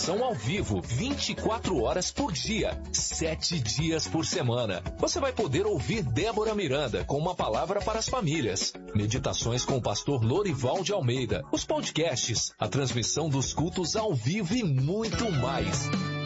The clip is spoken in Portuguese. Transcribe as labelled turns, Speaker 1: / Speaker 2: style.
Speaker 1: oração ao vivo, 24 horas por dia, 7 dias por semana. Você vai poder ouvir Débora Miranda com uma palavra para as famílias, meditações com o pastor Lorival de Almeida, os podcasts, a transmissão dos cultos ao vivo e muito mais.